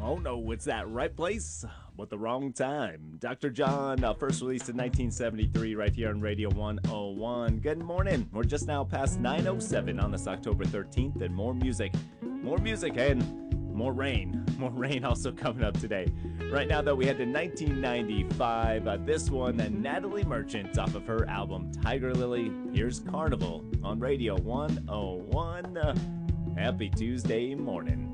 Oh no, it's that right place, but the wrong time. Dr. John, first released in 1973 right here on Radio 101. Good morning. We're just now past 9:07 on this October 13th, and more music and more rain. More rain also coming up today. Right now, though, we head to 1995. This one, Natalie Merchant, off of her album Tiger Lily. Here's Carnival on Radio 101. Happy Tuesday morning.